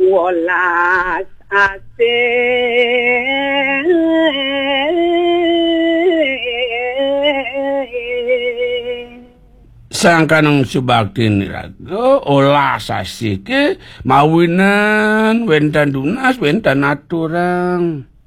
welas asih Sang Kanang Subakti niraga olah sasike mawinan wentan dunas wentan aturang